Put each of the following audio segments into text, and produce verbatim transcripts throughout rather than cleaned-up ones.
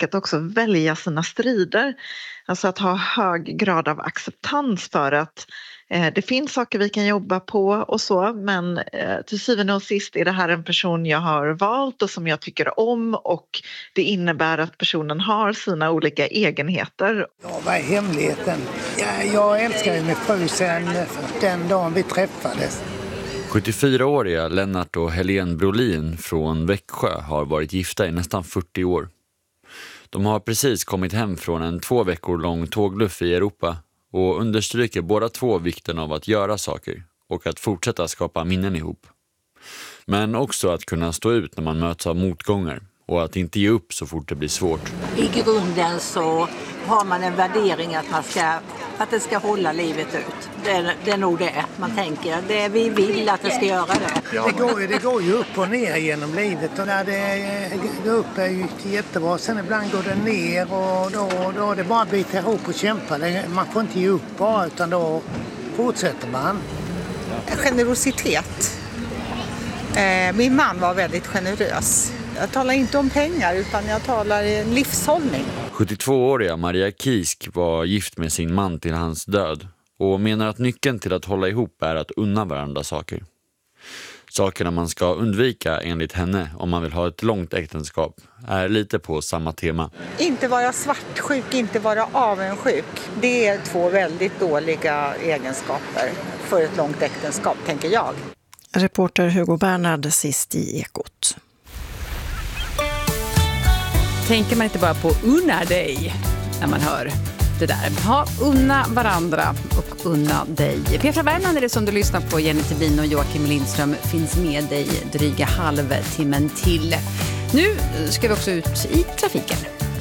och att också välja sina strider. Alltså att ha hög grad av acceptans för att eh, det finns saker vi kan jobba på och så, men eh, till syvende och sist är det här en person jag har valt och som jag tycker om, och det innebär att personen har sina olika egenheter. Ja, vad är hemligheten? Ja, jag älskar ju min fru sedan den dagen vi träffades. sjuttiofyraåriga Lennart och Helene Brolin från Växjö har varit gifta i nästan fyrtio år. De har precis kommit hem från en två veckor lång tågluff i Europa och understryker båda två vikten av att göra saker och att fortsätta skapa minnen ihop. Men också att kunna stå ut när man möts av motgångar och att inte ge upp så fort det blir svårt. I grunden så har man en värdering att, man ska, att det ska hålla livet ut. Det är, det är nog det man tänker. Det, vi vill att det ska göra det. Det går, ju, det går ju upp och ner genom livet, och när det går upp är ju jättebra. Sen ibland går det ner och då, då är det bara att bita ihop och kämpa. Man får inte ge upp bara, utan då fortsätter man. Generositet. Eh, min man var väldigt generös. Jag talar inte om pengar utan jag talar i en livshållning. sjuttiotvååriga Maria Kisk var gift med sin man till hans död och menar att nyckeln till att hålla ihop är att unna varandra saker. Sakerna man ska undvika enligt henne om man vill ha ett långt äktenskap är lite på samma tema. Inte vara svartsjuk, inte vara avundsjuk. Det är två väldigt dåliga egenskaper för ett långt äktenskap, tänker jag. Reporter Hugo Bernhard sist i Ekot. Tänker man inte bara på unna dig när man hör det där. Ha unna varandra och unna dig. Petra Värmland är det som du lyssnar på. Jenny Tibin och Joakim Lindström finns med dig dryga halvtimmen till. Nu ska vi också ut i trafiken.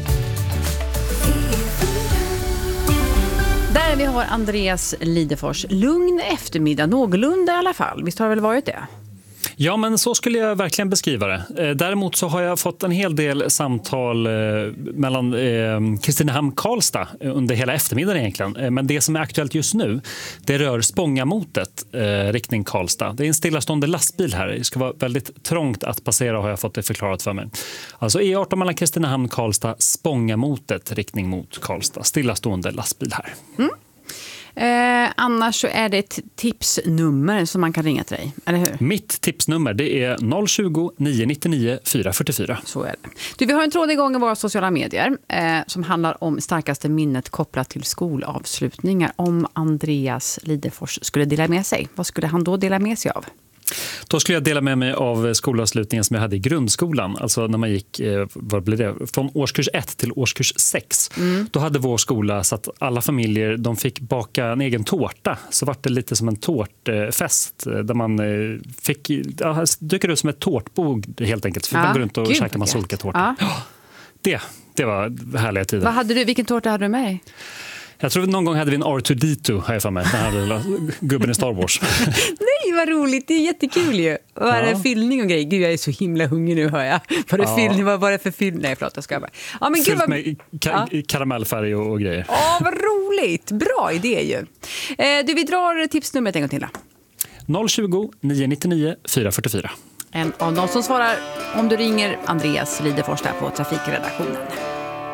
Där vi har Andreas Lidefors. Lugn eftermiddag, någorlunda i alla fall. Visst har det väl varit det? Ja, men så skulle jag verkligen beskriva det. Däremot så har jag fått en hel del samtal mellan Kristinehamn-Karlstad under hela eftermiddagen egentligen. Men det som är aktuellt just nu, det rör Spångamotet, riktning Karlstad. Det är en stillastående lastbil här. Det ska vara väldigt trångt att passera, har jag fått det förklarat för mig. Alltså E arton mellan Kristinehamn-Karlstad, Spångamotet, riktning mot Karlstad. Stillastående lastbil här. Mm. Eh, annars så är det ett tipsnummer som man kan ringa till dig, eller hur? Mitt tipsnummer, det är noll tjugo, nio nittionio, fyra fyrtiofyra. Så är det. Du, vi har en tråd igång i våra sociala medier eh, som handlar om starkaste minnet kopplat till skolavslutningar. Om Andreas Lidefors skulle dela med sig, vad skulle han då dela med sig av? Då skulle jag dela med mig av skolavslutningen som jag hade i grundskolan. Alltså när man gick vad blev det? Från årskurs ett till årskurs sex. Mm. Då hade vår skola så att alla familjer de fick baka en egen tårta. Så var det lite som en tårtfest där man fick ja, dyker ut som ett tårtbord helt enkelt. För ja, man går runt och Gud, käkar massa olika tårtor. Ja. Det, det var härliga tider. Vad hade du, vilken tårta hade du med? Jag tror att någon gång hade vi en R två D två här för mig. Den hade gubben i Star Wars. Nej, vad roligt. Det är jättekul ju. Vad är det, fyllning och grej? Gud, jag är så himla hungrig nu, hör jag. Var det ja. fyllning? Vad var det för fyllning? Nej, förlåt, jag ska bara. Ja, men gud, vad... med ka- ja. karamellfärg och, och grejer. Ja, vad roligt. Bra idé ju. Eh, du, vi drar tipsnumret en gång till. noll tjugo, nio nittionio, fyra fyrtiofyra. En av de som svarar om du ringer Andreas Lidefors där på trafikredaktionen.